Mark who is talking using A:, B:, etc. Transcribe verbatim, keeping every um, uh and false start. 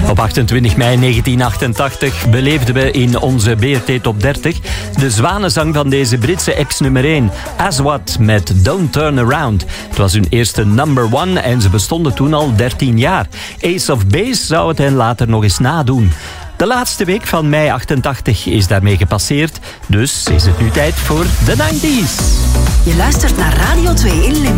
A: Op achtentwintig mei negentien achtentachtig beleefden we in onze B R T Top dertig de zwanenzang van deze Britse ex-nummer één, Aswad met Don't Turn Around. Het was hun eerste number one en ze bestonden toen al dertien jaar. Ace of Base zou het hen later nog eens nadoen. De laatste week van mei achtentachtig is daarmee gepasseerd, dus is het nu tijd voor de negentiger jaren.
B: Je luistert naar Radio twee in Limburg.